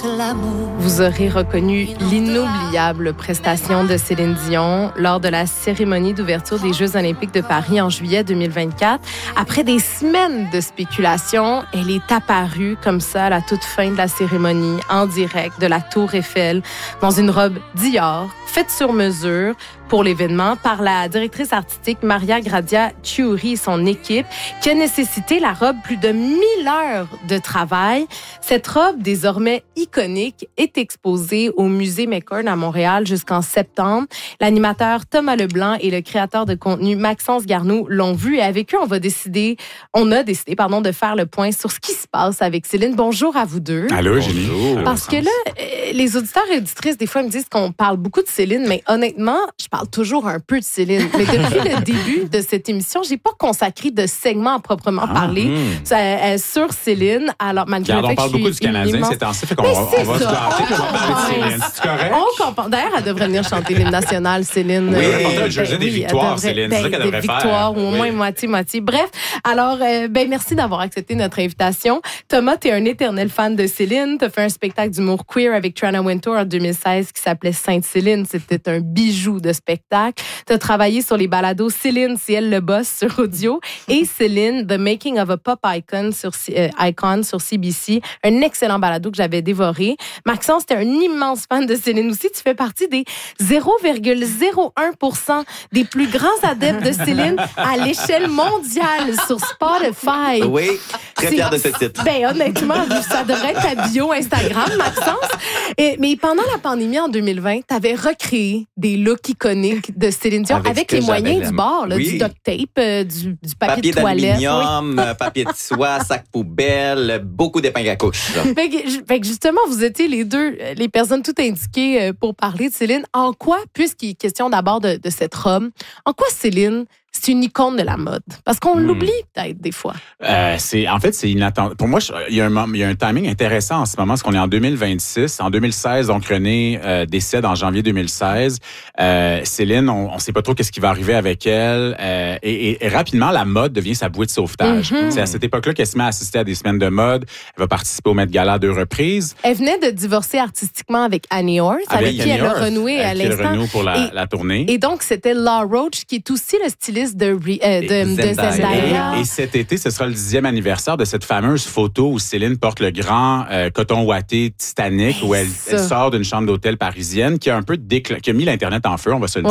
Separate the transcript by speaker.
Speaker 1: Vous aurez reconnu l'inoubliable prestation de Céline Dion lors de la cérémonie d'ouverture des Jeux olympiques de Paris en juillet 2024. Après des semaines de spéculation, elle est apparue comme ça à la toute fin de la cérémonie, en direct de la Tour Eiffel, dans une robe Dior, faite sur mesure pour l'événement par la directrice artistique Maria Grazia Chiuri et son équipe, qui a nécessité la robe plus de 1000 heures de travail. Cette robe, désormais iconique, est exposée au Musée McCord à Montréal jusqu'en septembre. L'animateur Thomas Leblanc et le créateur de contenu Maxence Garneau l'ont vu et avec eux, on a décidé de faire le point sur ce qui se passe avec Céline. Bonjour à vous deux.
Speaker 2: Allô, Julie.
Speaker 1: Parce que là, les auditeurs et auditrices, des fois, me disent qu'on parle beaucoup de Céline, mais honnêtement, je parle toujours un peu de Céline. Mais depuis le début de cette émission, j'ai pas consacré de segment à proprement parler sur Céline. Alors, malgré le fait
Speaker 2: on parle beaucoup du Canadien ces temps-ci, fait qu'on va se gâter pour parler de Céline. C'est correct?
Speaker 1: On comprend. D'ailleurs, elle devrait venir chanter l'hymne national, Céline.
Speaker 2: Oui, j'ai des victoires, Céline. C'est ça qu'elle devrait faire. Des victoires,
Speaker 1: ou au moins moitié-moitié. Bref, alors, merci d'avoir accepté notre invitation. Thomas, tu es un éternel fan de Céline. Tu as fait un spectacle d'humour queer avec Trana Wintour en 2016 qui s'appelait Sainte-Céline. C'était un bijou de spectacle. Tu as travaillé sur les balados Céline, c'est elle le boss sur audio et Céline, The Making of a Pop Icon sur CBC. Un excellent balado que j'avais dévoré. Maxence, tu es un immense fan de Céline aussi. Tu fais partie des 0,01% des plus grands adeptes de Céline à l'échelle mondiale sur Spotify.
Speaker 3: Oui, très fière de ce titre.
Speaker 1: Honnêtement, ça devrait être ta bio Instagram, Maxence. Mais pendant la pandémie en 2020, tu avais recréé des looks iconiques de Céline Dion avec les moyens du bord, là, du duct tape, du papier de toilette.
Speaker 3: D'aluminium, papier de soie, sac poubelle, beaucoup d'épingles à couche.
Speaker 1: Fait que justement, vous étiez les deux, les personnes toutes indiquées pour parler de Céline. En quoi, puisqu'il est question d'abord de cette robe, en quoi Céline, c'est une icône de la mode? Parce qu'on l'oublie peut-être des fois.
Speaker 2: C'est inattendu. Pour moi, il y a un timing intéressant en ce moment, parce qu'on est en 2026. En 2016, donc René décède en janvier 2016. Céline, on ne sait pas trop qu'est-ce qui va arriver avec elle. Et rapidement, la mode devient sa bouée de sauvetage. C'est à cette époque-là qu'elle se met à assister à des semaines de mode. Elle va participer au Met Gala 2 reprises.
Speaker 1: Elle venait de divorcer artistiquement avec Annie Orth, avec qui elle a renoué à l'instant.
Speaker 2: Elle renoue pour la tournée.
Speaker 1: Et donc, c'était Laura Roach, qui est aussi le styliste de Zendaya.
Speaker 2: Et cet été, ce sera le 10e anniversaire de cette fameuse photo où Céline porte le grand coton ouaté Titanic, où elle sort d'une chambre d'hôtel parisienne, qui a un peu qui a mis l'Internet en feu, on va se le